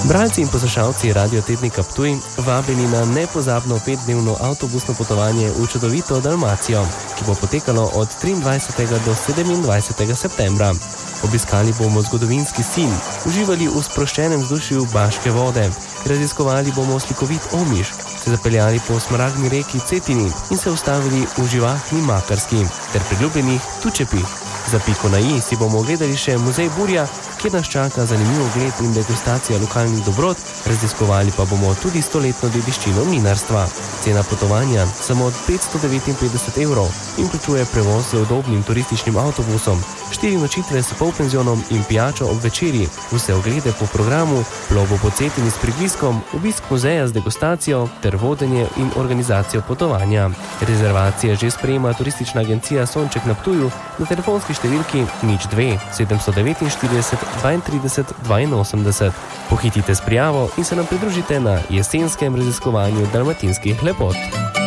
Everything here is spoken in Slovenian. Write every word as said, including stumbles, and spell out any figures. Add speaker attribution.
Speaker 1: Bralci in poslušalci Radio Tednika Ptuj vabljeni na nepozabno petdnevno avtobusno potovanje v čudovito Dalmacijo, ki bo potekalo od triindvajsetega do sedemindvajsetega septembra. Obiskali bomo zgodovinski Sinj, uživali v sproščenem vzdušju Baške vode, raziskovali bomo slikovit Omiš, se zapeljali po smaragdni reki Cetini in se ustavili v živahni Makarski ter priljubljenih Tučepih. Za piko na i si bomo ogledali še muzej Burja, kjer nas čaka zanimiv ogled in degustacija lokalnih dobrot, raziskovali pa bomo tudi stoletno dediščino mlinarstva. Cena potovanja samo od petsto devetinpetdeset evrov in vključuje prevoz z udobnim turističnim avtobusom, štiri nočitve s polpenzionom in pijačo ob večerji, vse oglede po programu, plovbo po Cetini s prigliskom, obisk muzeja z degustacijo ter vodenje in organizacijo potovanja. Rezervacije že sprejema turistična agencija Sonček na Ptuju na telefonski številki nič dve sedemsto devetinštirideset dvaintrideset dvainosemdeset. Pohitite s prijavo in se nam pridružite na jesenskem raziskovanju dalmatinskih lepot.